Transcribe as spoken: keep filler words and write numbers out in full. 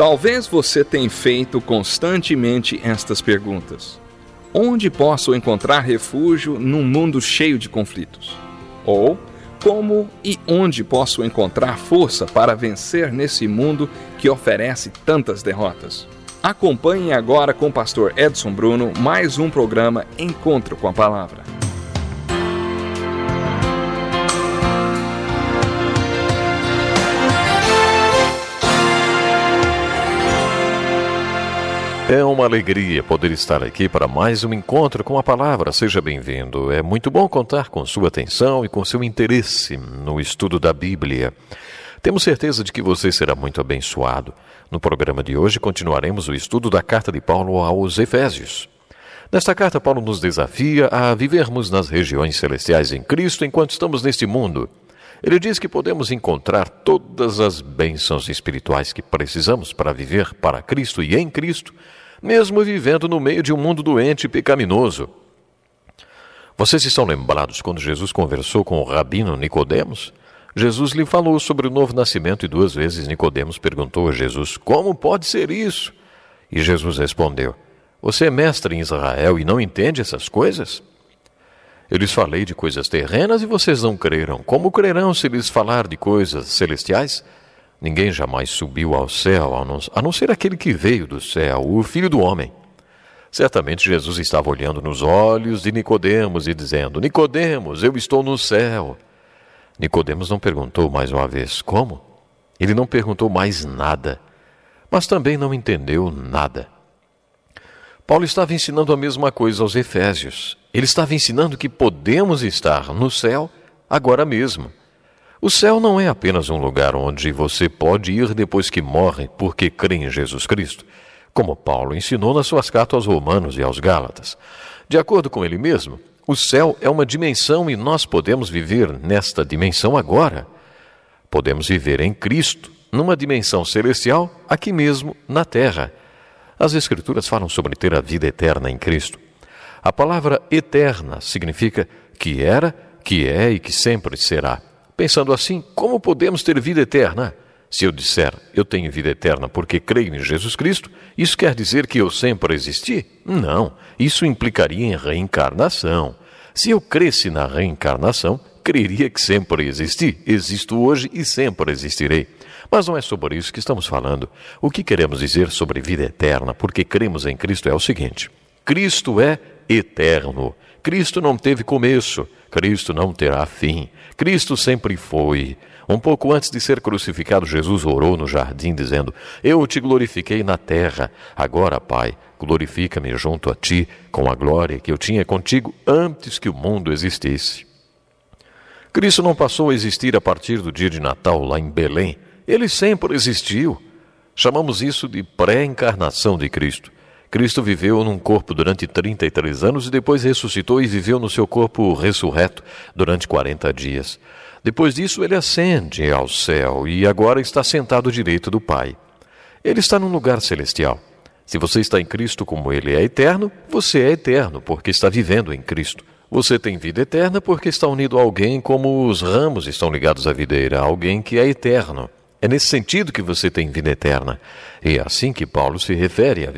Talvez você tenha feito constantemente estas perguntas. Onde posso encontrar refúgio num mundo cheio de conflitos? Ou, como e onde posso encontrar força para vencer nesse mundo que oferece tantas derrotas? Acompanhe agora com o pastor Edson Bruno mais um programa Encontro com a Palavra. É uma alegria poder estar aqui para mais um encontro com a palavra. Seja bem-vindo. É muito bom contar com sua atenção e com seu interesse no estudo da Bíblia. Temos certeza de que você será muito abençoado. No programa de hoje continuaremos o estudo da carta de Paulo aos Efésios. Nesta carta, Paulo nos desafia a vivermos nas regiões celestiais em Cristo enquanto estamos neste mundo. Ele diz que podemos encontrar todas as bênçãos espirituais que precisamos para viver para Cristo e em Cristo, mesmo vivendo no meio de um mundo doente e pecaminoso. Vocês estão lembrados quando Jesus conversou com o rabino Nicodemos? Jesus lhe falou sobre o novo nascimento e duas vezes Nicodemos perguntou a Jesus: como pode ser isso? E Jesus respondeu: você é mestre em Israel e não entende essas coisas? Eu lhes falei de coisas terrenas e vocês não creram. Como crerão se lhes falar de coisas celestiais? Ninguém jamais subiu ao céu, a não, a não ser aquele que veio do céu, o Filho do Homem. Certamente Jesus estava olhando nos olhos de Nicodemos e dizendo: Nicodemos, eu estou no céu. Nicodemos não perguntou mais uma vez como? Ele não perguntou mais nada, mas também não entendeu nada. Paulo estava ensinando a mesma coisa aos Efésios. Ele estava ensinando que podemos estar no céu agora mesmo. O céu não é apenas um lugar onde você pode ir depois que morre porque crê em Jesus Cristo, como Paulo ensinou nas suas cartas aos Romanos e aos Gálatas. De acordo com ele mesmo, o céu é uma dimensão e nós podemos viver nesta dimensão agora. Podemos viver em Cristo, numa dimensão celestial, aqui mesmo na terra. As Escrituras falam sobre ter a vida eterna em Cristo. A palavra eterna significa que era, que é e que sempre será. Pensando assim, como podemos ter vida eterna? Se eu disser, eu tenho vida eterna porque creio em Jesus Cristo, isso quer dizer que eu sempre existi? Não, isso implicaria em reencarnação. Se eu cresce na reencarnação, creria que sempre existi. Existo hoje e sempre existirei. Mas não é sobre isso que estamos falando. O que queremos dizer sobre vida eterna, porque cremos em Cristo, é o seguinte: Cristo é eterno. Cristo não teve começo. Cristo não terá fim. Cristo sempre foi. Um pouco antes de ser crucificado, Jesus orou no jardim, dizendo: eu te glorifiquei na terra. Agora, Pai, glorifica-me junto a ti com a glória que eu tinha contigo antes que o mundo existisse. Cristo não passou a existir a partir do dia de Natal lá em Belém. Ele sempre existiu. Chamamos isso de pré-encarnação de Cristo. Cristo viveu num corpo durante trinta e três anos e depois ressuscitou e viveu no seu corpo ressurreto durante quarenta dias. Depois disso, ele ascende ao céu e agora está sentado à direita do Pai. Ele está num lugar celestial. Se você está em Cristo como ele é eterno, você é eterno porque está vivendo em Cristo. Você tem vida eterna porque está unido a alguém como os ramos estão ligados à videira, alguém que é eterno. É nesse sentido que você tem vida eterna. E é assim que Paulo se refere à vida